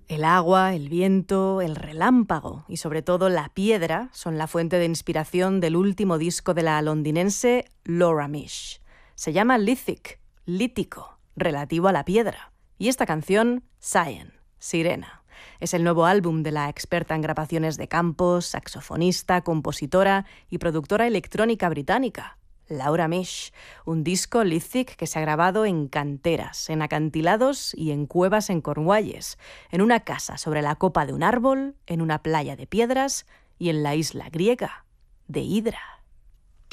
El agua, el viento, el relámpago y sobre todo la piedra son la fuente de inspiración del último disco de la londinense Laura Mish. Se llama Lithic, lítico, relativo a la piedra. Y esta canción, Cyan, Sirena. Es el nuevo álbum de la experta en grabaciones de campo, saxofonista, compositora y productora electrónica británica, Laura Mish, un disco Lithic que se ha grabado en canteras, en acantilados y en cuevas en Cornualles, en una casa sobre la copa de un árbol, en una playa de piedras y en la isla griega de Hydra.